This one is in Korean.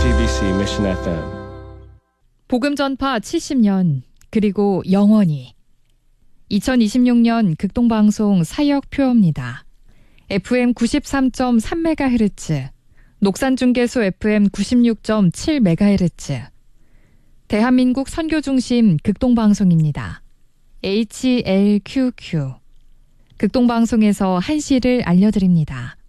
JTBC Mission FM. 복음 전파 70년 그리고 영원히 2026년 극동방송 사역표입니다. FM 93.3MHz, 녹산중계소 FM 96.7MHz, 대한민국 선교중심 극동방송입니다. HLQQ. 극동방송에서 한시를 알려드립니다.